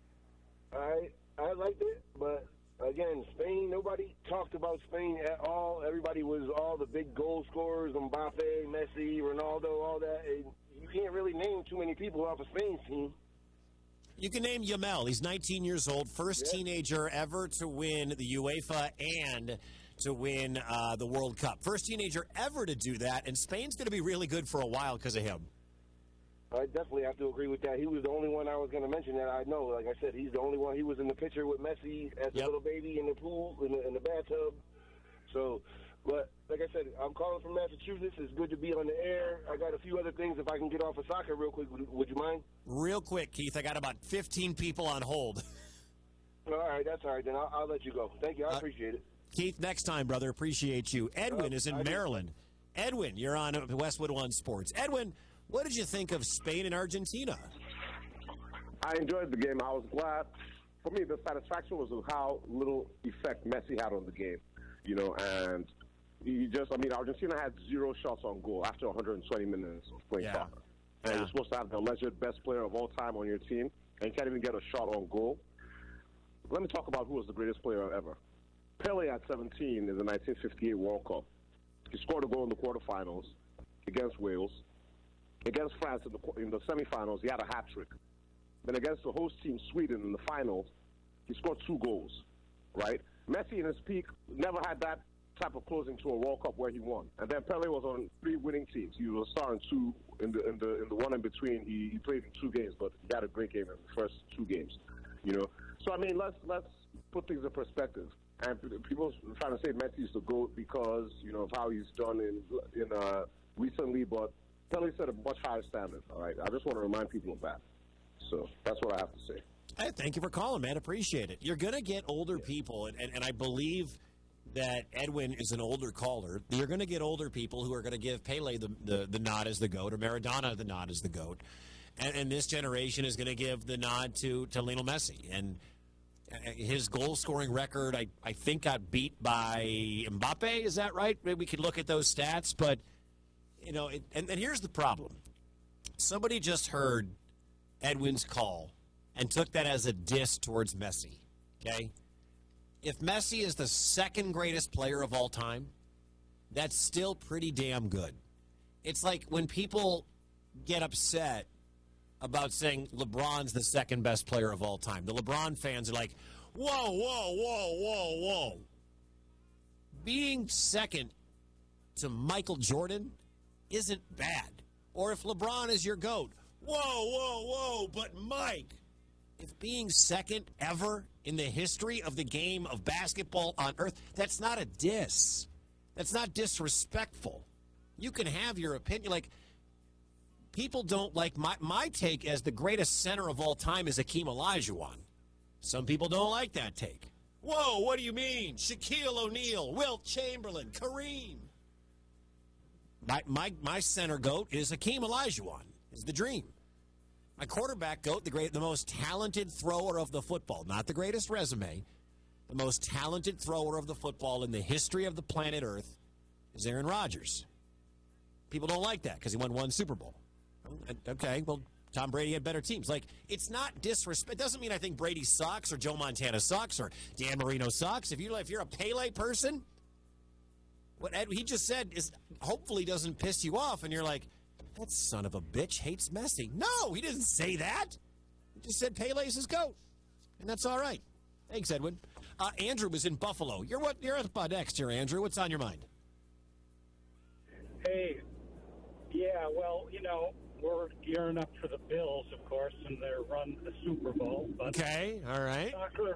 I liked it, but again, Spain, nobody talked about Spain at all. Everybody was all the big goal scorers, Mbappe, Messi, Ronaldo, all that. And you can't really name too many people off of Spain's team. You can name Yamal. He's 19 years old, first teenager ever to win the UEFA and to win the World Cup. First teenager ever to do that, and Spain's going to be really good for a while because of him. I definitely have to agree with that. He was the only one I was going to mention that I know. Like I said, he's the only one. He was in the picture with Messi as a little baby in the pool, in the bathtub. So, but like I said, I'm calling from Massachusetts. It's good to be on the air. I got a few other things. If I can get off of soccer real quick, would you mind? Real quick, Keith. I got about 15 people on hold. All right, that's all right. Then I'll let you go. Thank you. I appreciate it. Keith, next time, brother. Appreciate you. Edwin is in Maryland. Edwin, you're on Westwood One Sports. Edwin, what did you think of Spain and Argentina? I enjoyed the game. I was glad. For me, the satisfaction was how little effect Messi had on the game. And Argentina had 0 shots on goal after 120 minutes of playing soccer. And you're supposed to have the alleged best player of all time on your team, and you can't even get a shot on goal. Let me talk about who was the greatest player ever. Pele at 17 in the 1958 World Cup. He scored a goal in the quarterfinals against Wales. Against France in the semifinals, he had a hat trick. Then against the host team, Sweden, in the finals, he scored 2 goals, right? Messi in his peak never had that type of closing to a World Cup where he won. And then Pele was on 3 winning teams. He was a star in 2 in the one in between. He played in 2 games, but he had a great game in the first 2 games. So let's put things in perspective. And people trying to say Messi's the GOAT because of how he's done in recently, but Pele set a much higher standard. All right, I just want to remind people of that. So that's what I have to say. Hey, thank you for calling, man. Appreciate it. You're going to get older people, and I believe that Edwin is an older caller. You're going to get older people who are going to give Pele the nod as the GOAT, or Maradona the nod as the GOAT. And this generation is going to give the nod to Lionel Messi. And his goal-scoring record, I think, got beat by Mbappe. Is that right? Maybe we could look at those stats. But, and here's the problem. Somebody just heard Edwin's call and took that as a diss towards Messi, okay? If Messi is the second greatest player of all time, that's still pretty damn good. It's like when people get upset about saying LeBron's the second best player of all time. The LeBron fans are like, whoa, whoa, whoa, whoa, whoa. Being second to Michael Jordan isn't bad. Or if LeBron is your GOAT, whoa, whoa, whoa, but Mike, if being second ever in the history of the game of basketball on earth, that's not a diss. That's not disrespectful. You can have your opinion. Like, people don't like my take as the greatest center of all time is Hakeem Olajuwon. Some people don't like that take. Whoa, what do you mean? Shaquille O'Neal, Wilt Chamberlain, Kareem. My center goat is Hakeem Olajuwon, is the dream. My quarterback goat, the most talented thrower of the football, not the greatest resume, the most talented thrower of the football in the history of the planet Earth is Aaron Rodgers. People don't like that because he won one Super Bowl. Okay, well, Tom Brady had better teams. Like, it's not disrespect. It doesn't mean I think Brady sucks or Joe Montana sucks or Dan Marino sucks. If you're a Pele person, what he just said is hopefully doesn't piss you off, and you're like, that son of a bitch hates Messi. No, he didn't say that. He just said Pele's his goat, and that's all right. Thanks, Edwin. Andrew was in Buffalo. You're up next here, Andrew. What's on your mind? Hey, yeah, well, we're gearing up for the Bills, of course, and they're run the Super Bowl. But okay, all right. Soccer,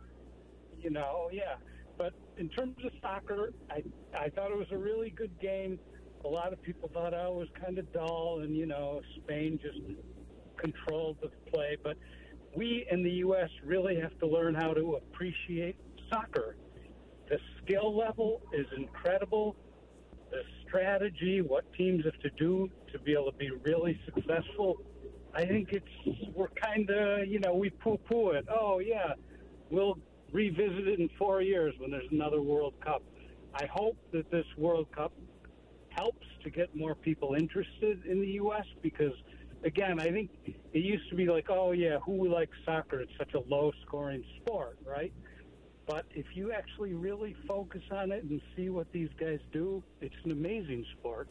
yeah. But in terms of soccer, I thought it was a really good game. A lot of people thought it was kind of dull, and, Spain just controlled the play. But we in the U.S. really have to learn how to appreciate soccer. The skill level is incredible. The strategy, what teams have to do to be able to be really successful, I think we're kind of, we poo-poo it. Oh, yeah, we'll revisit it in 4 years when there's another World Cup. I hope that this World Cup helps to get more people interested in the U.S. because, again, I think it used to be like, oh, yeah, who likes soccer? It's such a low-scoring sport, right? But if you actually really focus on it and see what these guys do, it's an amazing sport.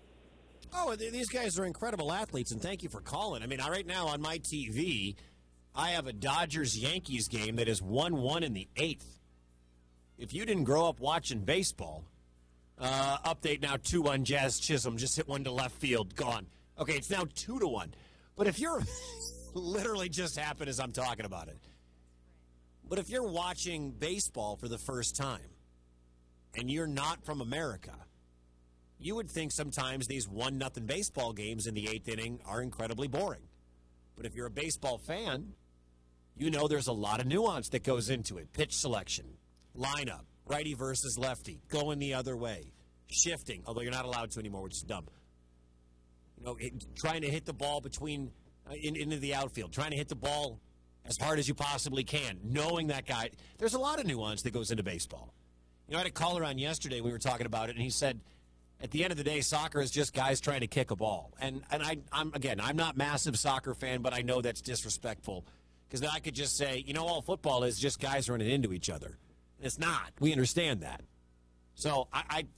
Oh, these guys are incredible athletes, and thank you for calling. I mean, right now on my TV, I have a Dodgers-Yankees game that is 1-1 in the 8th. If you didn't grow up watching baseball, update now 2-1 Jazz Chisholm. Just hit one to left field. Gone. Okay, it's now 2-1. But if you're literally just happened as I'm talking about it. But if you're watching baseball for the first time and you're not from America, you would think sometimes these 1-0 baseball games in the 8th inning are incredibly boring. But if you're a baseball fan, you know there's a lot of nuance that goes into it. Pitch selection, lineup, righty versus lefty, going the other way, shifting, although you're not allowed to anymore, which is dumb. Trying to hit the ball into the outfield, trying to hit the ball as hard as you possibly can, knowing that guy. There's a lot of nuance that goes into baseball. I had a caller on yesterday, we were talking about it, and he said, at the end of the day, soccer is just guys trying to kick a ball. And I'm not a massive soccer fan, but I know that's disrespectful. Because then I could just say, all football is just guys running into each other. It's not. We understand that. So,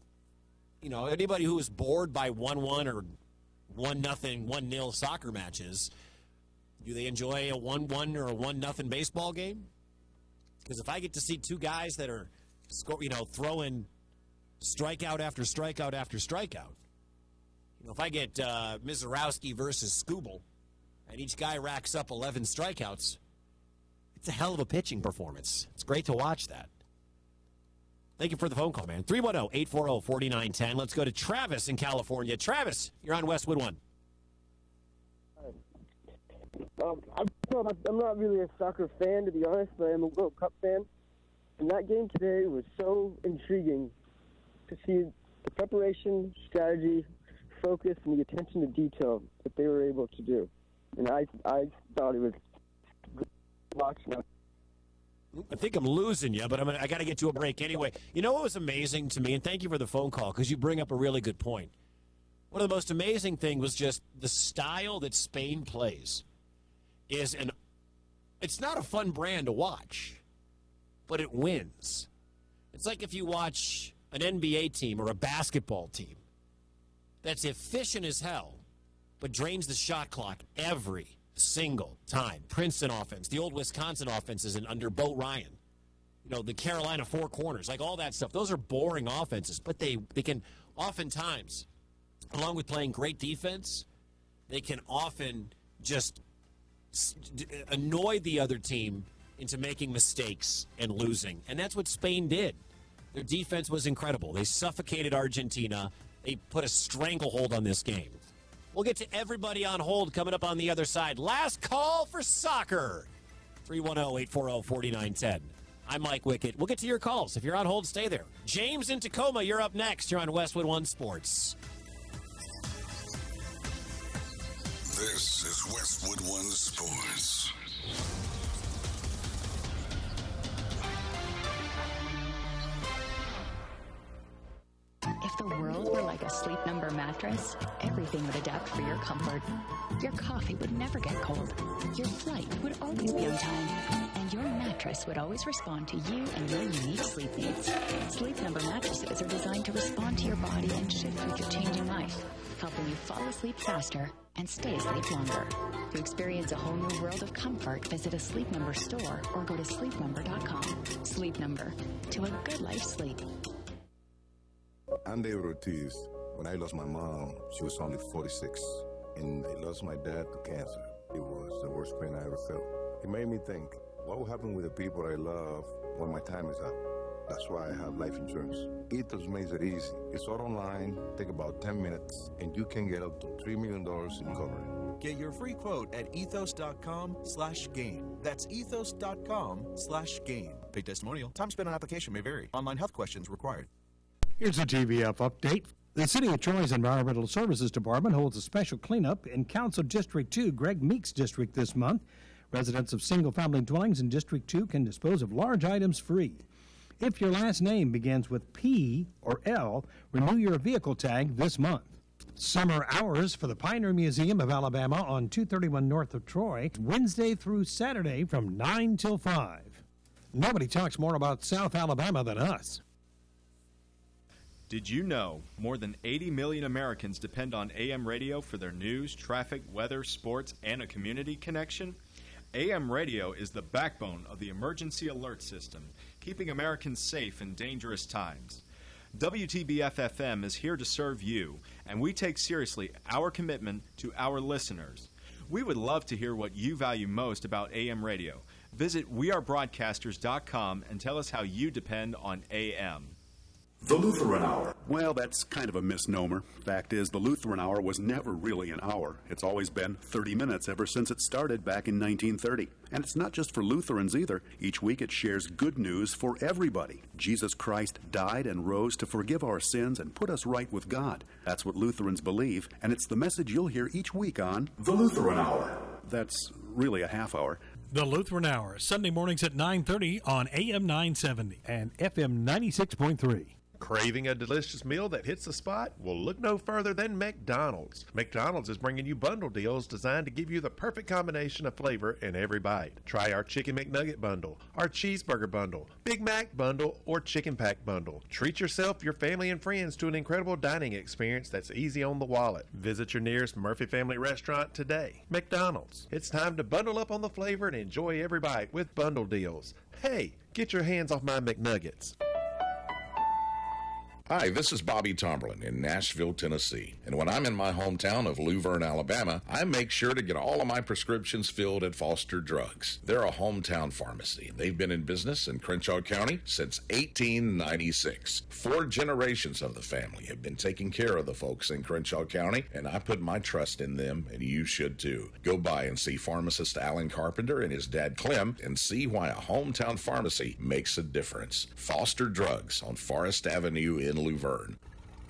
anybody who is bored by 1-1 or 1-0, 1-0 soccer matches, do they enjoy a 1-1 or a 1-0 baseball game? Because if I get to see two guys that are, throwing strikeout after strikeout after strikeout, if I get Mizorowski versus Skubal, and each guy racks up 11 strikeouts, it's a hell of a pitching performance. It's great to watch that. Thank you for the phone call, man. 310-840-4910. Let's go to Travis in California. Travis, you're on Westwood One. I'm not really a soccer fan, to be honest, but I'm a World Cup fan. And that game today was so intriguing to see the preparation, strategy, focus, and the attention to detail that they were able to do. And I thought it was good to watch now. I think I'm losing you, but I got to get to a break anyway. You know what was amazing to me, and thank you for the phone call, because you bring up a really good point. One of the most amazing things was just the style that Spain plays. It's not a fun brand to watch, but it wins. It's like if you watch an NBA team or a basketball team that's efficient as hell, but drains the shot clock every single time. Princeton offense, the old Wisconsin offenses under Bo Ryan, the Carolina Four Corners, like all that stuff. Those are boring offenses, but they can oftentimes, along with playing great defense, they can often just annoy the other team into making mistakes and losing. And that's what Spain did. Their defense was incredible. They suffocated Argentina. They put a stranglehold on this game. We'll get to everybody on hold coming up on the other side. Last call for soccer. 310-840-4910. I'm Mike Wickett. We'll get to your calls. If you're on hold, stay there. James in Tacoma, you're up next. You're on Westwood One Sports. This is Westwood One Sports. If the world were like a Sleep Number mattress, everything would adapt for your comfort. Your coffee would never get cold. Your flight would always be on time. And your mattress would always respond to you and your unique sleep needs. Sleep Number mattresses are designed to respond to your body and shift with your changing life, helping you fall asleep faster and stay asleep longer. To experience a whole new world of comfort, visit a Sleep Number store or go to sleepnumber.com. Sleep Number. To a good night's sleep. I'm David Ortiz. When I lost my mom, she was only 46, and I lost my dad to cancer. It was the worst pain I ever felt. It made me think, what will happen with the people I love when my time is up? That's why I have life insurance. Ethos makes it easy. It's all online, take about 10 minutes, and you can get up to $3 million in coverage. Get your free quote at ethos.com/game. That's ethos.com/game. Paid testimonial. Time spent on application may vary. Online health questions required. Here's a TVF update. The City of Troy's Environmental Services Department holds a special cleanup in Council District 2, Greg Meeks District, this month. Residents of single-family dwellings in District 2 can dispose of large items free. If your last name begins with P or L, renew your vehicle tag this month. Summer hours for the Pioneer Museum of Alabama on 231 north of Troy, Wednesday through Saturday from 9 till 5. Nobody talks more about South Alabama than us. Did you know more than 80 million Americans depend on AM radio for their news, traffic, weather, sports, and a community connection? AM radio is the backbone of the emergency alert system, keeping Americans safe in dangerous times. WTBF-FM is here to serve you, and we take seriously our commitment to our listeners. We would love to hear what you value most about AM radio. Visit wearebroadcasters.com and tell us how you depend on AM. The Lutheran Hour. Well, that's kind of a misnomer. Fact is, the Lutheran Hour was never really an hour. It's always been 30 minutes ever since it started back in 1930. And it's not just for Lutherans either. Each week it shares good news for everybody. Jesus Christ died and rose to forgive our sins and put us right with God. That's what Lutherans believe, and it's the message you'll hear each week on The Lutheran Hour. That's really a half hour. The Lutheran Hour, Sunday mornings at 9:30 on AM 970 and FM 96.3. Craving a delicious meal that hits the spot? Well, look no further than McDonald's. McDonald's is bringing you bundle deals designed to give you the perfect combination of flavor in every bite. Try our Chicken McNugget bundle, our Cheeseburger bundle, Big Mac bundle, or Chicken Pack bundle. Treat yourself, your family, and friends to an incredible dining experience that's easy on the wallet. Visit your nearest Murphy Family Restaurant today. McDonald's. It's time to bundle up on the flavor and enjoy every bite with bundle deals. Hey, get your hands off my McNuggets. Hi, this is Bobby Tomberlin in Nashville, Tennessee. And when I'm in my hometown of Luverne, Alabama, I make sure to get all of my prescriptions filled at Foster Drugs. They're a hometown pharmacy. They've been in business in Crenshaw County since 1896. 4 generations of the family have been taking care of the folks in Crenshaw County, and I put my trust in them, and you should too. Go by and see pharmacist Alan Carpenter and his dad Clem and see why a hometown pharmacy makes a difference. Foster Drugs on Forest Avenue in Luverne.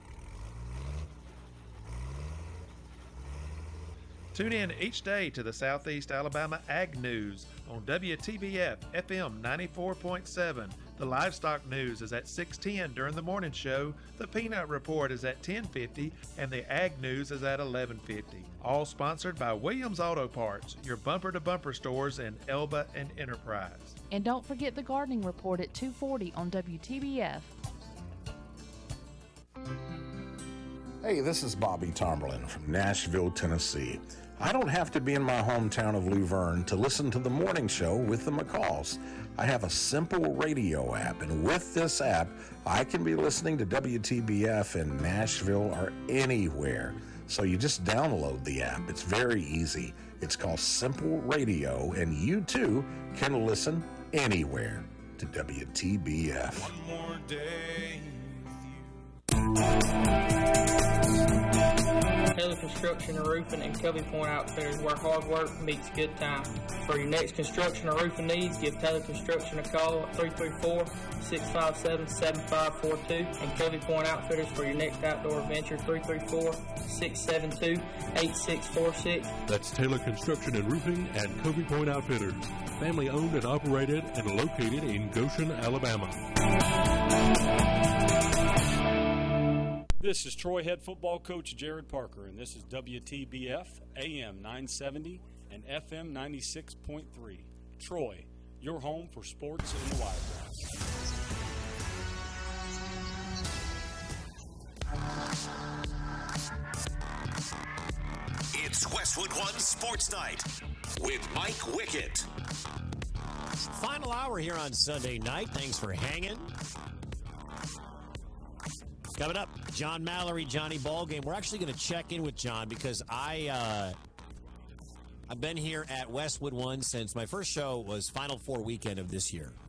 Tune in each day to the Southeast Alabama Ag News on WTBF FM 94.7. The Livestock News is at 6:10 during the morning show. The Peanut Report is at 10:50, and the Ag News is at 11:50. All sponsored by Williams Auto Parts, your bumper-to-bumper stores in Elba and Enterprise. And don't forget the Gardening Report at 2:40 on WTBF. Hey, this is Bobby Tomberlin from Nashville, Tennessee. I don't have to be in my hometown of Luverne to listen to the morning show with the McCalls. I have a simple radio app, and with this app, I can be listening to WTBF in Nashville or anywhere. So you just download the app. It's very easy. It's called Simple Radio, and you too can listen anywhere to WTBF. One more day. Hey, Taylor Construction and Roofing and Covey Point Outfitters, where hard work meets good time. For your next construction or roofing needs, give Taylor Construction a call at 334-657-7542 and Covey Point Outfitters for your next outdoor adventure, 334-672-8646. That's Taylor Construction and Roofing and Covey Point Outfitters. Family owned and operated and located in Goshen, Alabama. This is Troy head football coach Jared Parker, and this is WTBF AM 970 and FM 96.3. Troy, your home for sports in the Wiregrass. It's Westwood One Sports Night with Mike Wickett. Final hour here on Sunday night. Thanks for hanging. Coming up, John Mallory, Johnny Ballgame. We're actually going to check in with John because I've been here at Westwood One since my first show was Final Four weekend of this year.